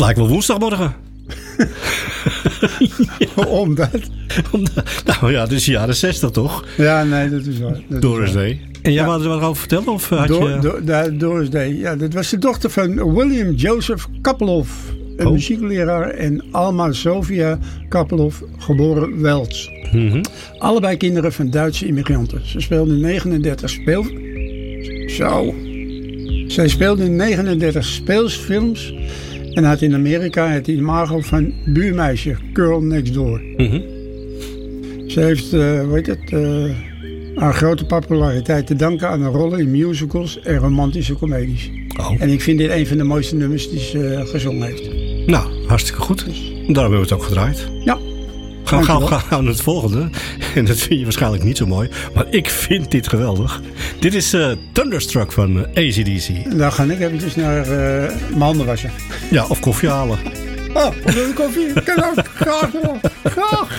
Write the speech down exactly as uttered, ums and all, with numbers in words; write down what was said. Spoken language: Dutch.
lijkt wel woensdagmorgen. Ja. Omdat? Omdat, nou ja, dus jaren zestig toch? Ja, nee, dat is waar. Dat Doris is waar. Day. En jij ja. wou er wat over vertellen? Of had Do- je... Do- Do- Doris Day, ja, dat was de dochter van William Joseph Kapeloff. Een oh. muziekleraar. En Alma Sofia Kapeloff, geboren Welts. Mm-hmm. Allebei kinderen van Duitse immigranten. Ze speelden negenendertig speel... Zo. Zij speelde in negenendertig speelsfilms. En had in Amerika het imago van buurmeisje, Girl Next Door. Mm-hmm. Ze heeft, uh, hoe heet het, uh, haar grote populariteit te danken aan een rollen in musicals en romantische comedies. Oh. En ik vind dit een van de mooiste nummers die ze uh, gezongen heeft. Nou, hartstikke goed. Daarom hebben we het ook gedraaid. Ja. Gaan we gaan, gaan naar het volgende. En dat vind je waarschijnlijk niet zo mooi. Maar ik vind dit geweldig. Dit is uh, Thunderstruck van uh, A C D C. En dan ga ik eventjes naar uh, mijn handen wassen. Ja, of koffie halen. Oh, wil je koffie? Kan ook. Graag. Graag.